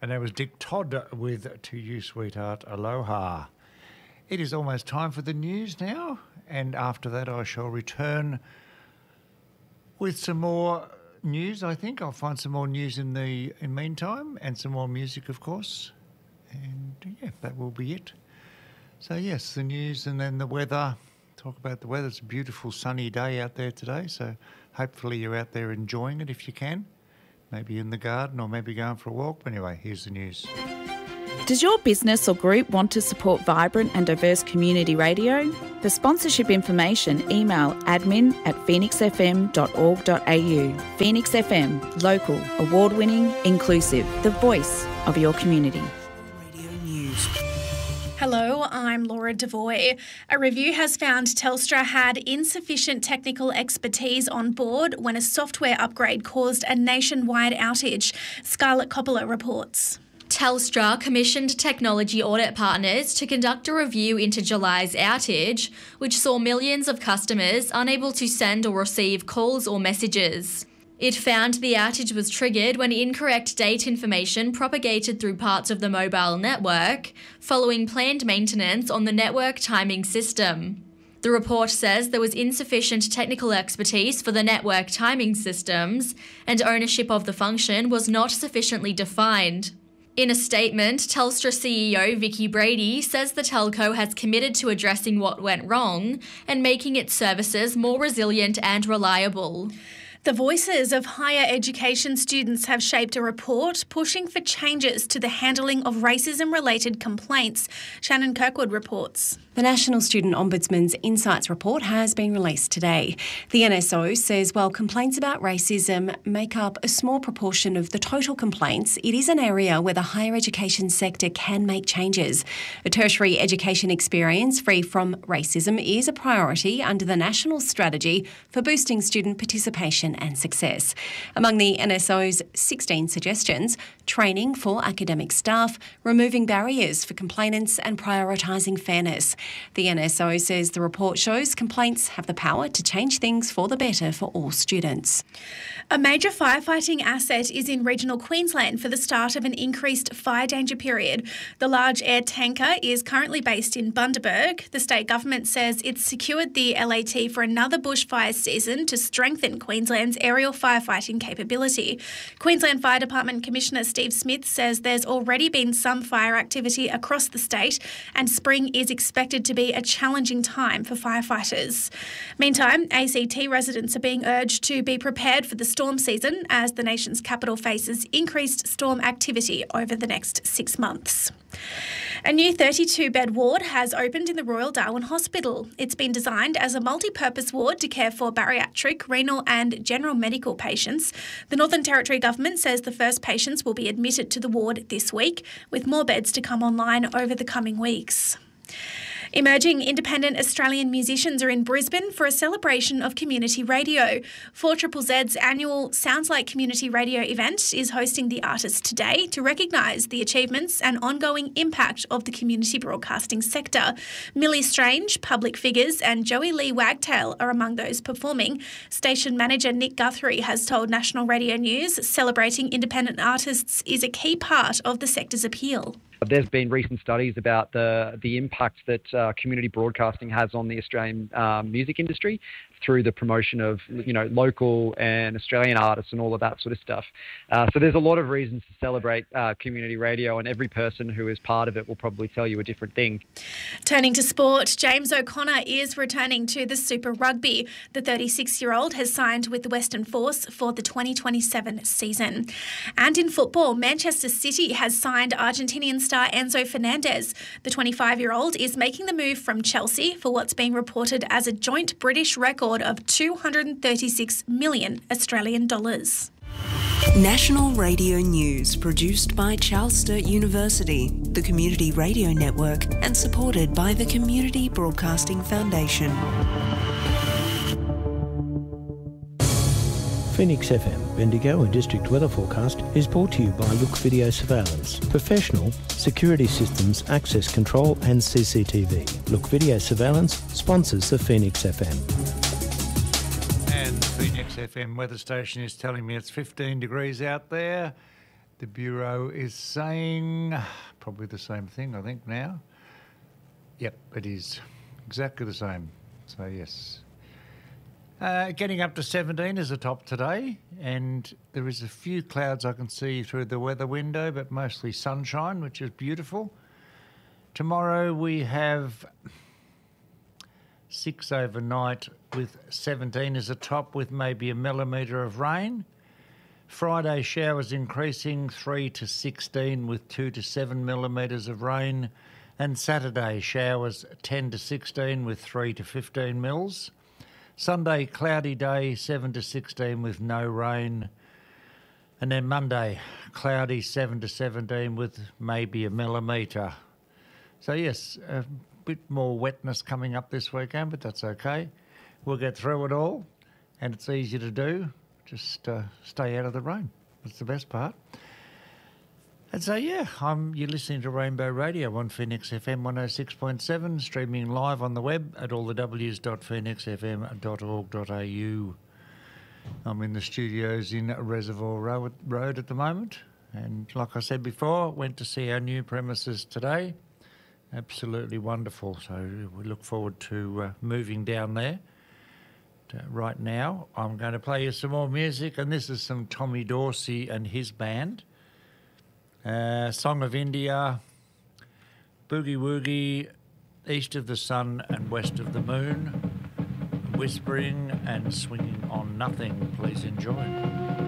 And that was Dick Todd with To You, Sweetheart, Aloha. It is almost time for the news now, and after that I shall return with some more news, I think. I'll find some more news in the meantime, and some more music, of course. And, yeah, that will be it. So, yes, the news and then the weather. Talk about the weather. It's a beautiful sunny day out there today, so hopefully you're out there enjoying it if you can. Maybe in the garden or maybe going for a walk. But anyway, here's the news. Does your business or group want to support vibrant and diverse community radio? For sponsorship information, email admin@phoenixfm.org.au. Phoenix FM, local, award-winning, inclusive, the voice of your community. Radio News. Hello, I'm Laura Devoy. A review has found Telstra had insufficient technical expertise on board when a software upgrade caused a nationwide outage. Scarlett Coppola reports. Telstra commissioned technology audit partners to conduct a review into July's outage, which saw millions of customers unable to send or receive calls or messages. It found the outage was triggered when incorrect date information propagated through parts of the mobile network, following planned maintenance on the network timing system. The report says there was insufficient technical expertise for the network timing systems, and ownership of the function was not sufficiently defined. In a statement, Telstra CEO Vicki Brady says the telco has committed to addressing what went wrong and making its services more resilient and reliable. The voices of higher education students have shaped a report pushing for changes to the handling of racism-related complaints. Shannon Kirkwood reports. The National Student Ombudsman's Insights report has been released today. The NSO says while complaints about racism make up a small proportion of the total complaints, it is an area where the higher education sector can make changes. A tertiary education experience free from racism is a priority under the national strategy for boosting student participation and success. Among the NSO's 16 suggestions, training for academic staff, removing barriers for complainants and prioritising fairness. The NSO says the report shows complaints have the power to change things for the better for all students. A major firefighting asset is in regional Queensland for the start of an increased fire danger period. The large air tanker is currently based in Bundaberg. The state government says it's secured the LAT for another bushfire season to strengthen Queensland's aerial firefighting capability. Queensland Fire Department Commissioner Steve Smith says there's already been some fire activity across the state, and spring is expected to be a challenging time for firefighters. Meantime, ACT residents are being urged to be prepared for the storm season as the nation's capital faces increased storm activity over the next 6 months. A new 32-bed ward has opened in the Royal Darwin Hospital. It's been designed as a multi-purpose ward to care for bariatric, renal and general medical patients. The Northern Territory Government says the first patients will be admitted to the ward this week, with more beds to come online over the coming weeks. Emerging independent Australian musicians are in Brisbane for a celebration of community radio. 4ZZZ's annual Sounds Like Community Radio event is hosting the artists today to recognise the achievements and ongoing impact of the community broadcasting sector. Millie Strange, Public Figures and Joey Lee Wagtail are among those performing. Station manager Nick Guthrie has told National Radio News celebrating independent artists is a key part of the sector's appeal. There's been recent studies about the impact that community broadcasting has on the Australian music industry through the promotion of, local and Australian artists and all of that sort of stuff. So there's a lot of reasons to celebrate community radio, and every person who is part of it will probably tell you a different thing. Turning to sport, James O'Connor is returning to the Super Rugby. The 36-year-old has signed with the Western Force for the 2027 season. And in football, Manchester City has signed Argentinian star Enzo Fernandez. The 25-year-old is making the move from Chelsea for what's being reported as a joint British record of 236 million Australian dollars. National Radio News, produced by Charles Sturt University, the Community Radio Network, and supported by the Community Broadcasting Foundation. Phoenix FM, Bendigo and District Weather Forecast is brought to you by Look Video Surveillance. Professional security systems, access control and CCTV. Look Video Surveillance sponsors the Phoenix FM. And the Phoenix FM weather station is telling me it's 15 degrees out there. The Bureau is saying probably the same thing, I think, now. Yep, it is exactly the same. So, yes. Getting up to 17 is the top today, and there is a few clouds I can see through the weather window, but mostly sunshine, which is beautiful. Tomorrow we have 6 overnight with 17 as a top with maybe a millimetre of rain. Friday showers increasing 3 to 16 with 2 to 7 millimetres of rain. And Saturday showers 10 to 16 with 3 to 15 mils. Sunday cloudy day 7 to 16 with no rain. And then Monday cloudy 7 to 17 with maybe a millimetre. So yes, a bit more wetness coming up this weekend, but that's okay. We'll get through it all, and it's easy to do. Just stay out of the rain. That's the best part. And so, yeah, you're listening to Rainbow Radio on Phoenix FM 106.7, streaming live on the web at allthews.phoenixfm.org.au. I'm in the studios in Reservoir Road at the moment. And like I said before, went to see our new premises today. Absolutely wonderful. So we look forward to moving down there. Right now, I'm going to play you some more music, and this is some Tommy Dorsey and his band. Song of India, Boogie Woogie, East of the Sun and West of the Moon, Whispering and Swinging on Nothing. Please enjoy.